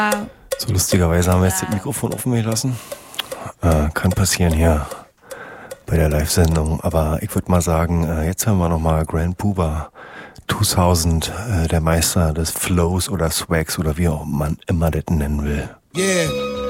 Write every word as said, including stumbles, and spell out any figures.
So, lustigerweise haben wir jetzt das Mikrofon offen gelassen. Äh, kann passieren hier bei der Live-Sendung. Aber ich würde mal sagen, äh, jetzt haben wir nochmal Grand Puba zweitausend, äh, der Meister des Flows oder Swags oder wie auch man immer das nennen will. Yeah.